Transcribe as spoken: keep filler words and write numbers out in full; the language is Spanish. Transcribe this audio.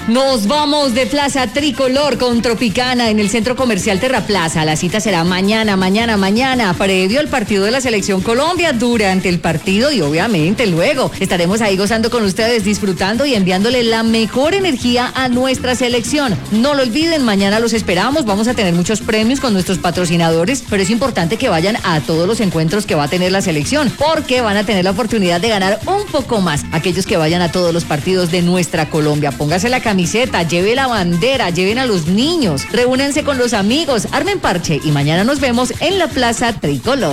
Nos vamos de Plaza Tricolor con Tropicana en el Centro Comercial Terraplaza. La cita será mañana, mañana, mañana, previo al partido de la Selección Colombia, durante el partido y obviamente luego. Estaremos ahí gozando con ustedes, disfrutando y enviándole la mejor energía a nuestra selección. No lo olviden, mañana los esperamos. Vamos a tener muchos premios con nuestros patrocinadores, pero es importante que vayan a todos los encuentros que va a tener la selección, porque van a tener la oportunidad de ganar un poco más. Aquellos que vayan a todos los partidos de nuestra Colombia, póngase la camiseta, lleve la bandera, lleven a los niños, reúnense con los amigos, armen parche y mañana nos vemos en la Plaza Tricolor.